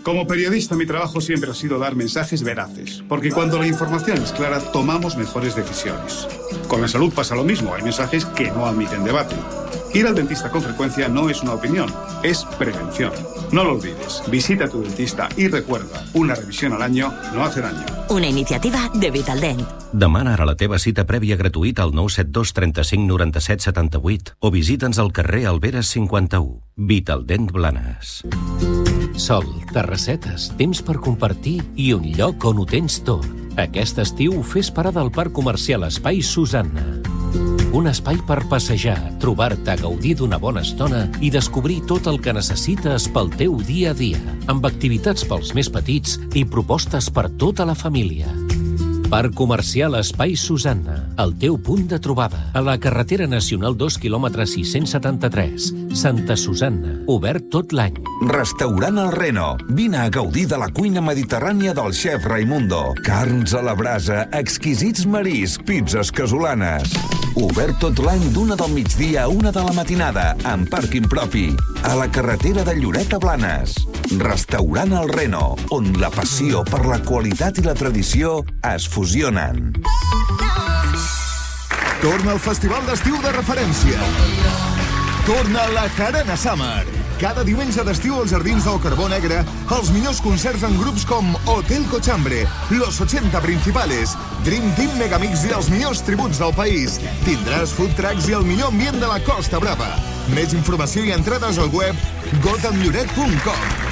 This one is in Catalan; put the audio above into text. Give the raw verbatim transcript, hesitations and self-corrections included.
Como periodista, mi trabajo siempre ha sido dar mensajes veraces, porque cuando la información es clara, tomamos mejores decisiones. Con la salud pasa lo mismo, hay mensajes que no admiten debate. Ir al dentista con frecuencia no es una opinión, es prevención. No lo olvides, visita a tu dentista y recuerda, una revisión al año no hace daño. Una iniciativa de Vitaldent. Demana ara la teva cita prèvia gratuïta al nou set dos trenta-cinc noranta-set setanta-vuit o visita'ns al carrer Alberes cinquanta-u. Vitaldent Blanes. Sol, terrassetes, temps per compartir i un lloc on ho tens tot. Aquest estiu fes parada al Parc Comercial Espai Susanna. Un espai per passejar, trobar-te, gaudir d'una bona estona i descobrir tot el que necessites pel teu dia a dia, amb activitats pels més petits i propostes per tota la família. Parc Comercial Espai Susanna, el teu punt de trobada. A la carretera nacional dos quilòmetres sis-cents setanta-tres, Santa Susanna, obert tot l'any. Restaurant El Reno. Vine a gaudir de la cuina mediterrània del xef Raimundo. Carns a la brasa, exquisits mariscs, pizzas casolanes. Obert tot l'any d'una del migdia a una de la matinada, amb pàrquing propi. A la carretera de Lloret a Blanes. Restaurant El Reno, on la passió per la qualitat i la tradició es fusionen. Torna al festival d'estiu de referència. Torna la Jarana Summer. Cada diumenge d'estiu als Jardins del Carbó Negre, els millors concerts en grups com Hotel Cochambre, Los ochenta Principales, Dream Team Megamix i els millors tributs del país. Tindràs food trucks i el millor ambient de la Costa Brava. Més informació i entrades al web gotham lloret punt com.